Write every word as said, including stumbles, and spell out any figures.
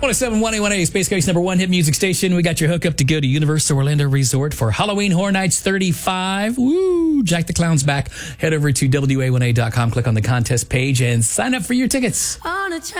one oh seven point one A, Space Coast number one hit music station. We got your hookup to go to Universal Orlando Resort for Halloween Horror Nights thirty-five. Woo! Jack the Clown's back. Head over to W A one A dot com, click on the contest page, and sign up for your tickets. On a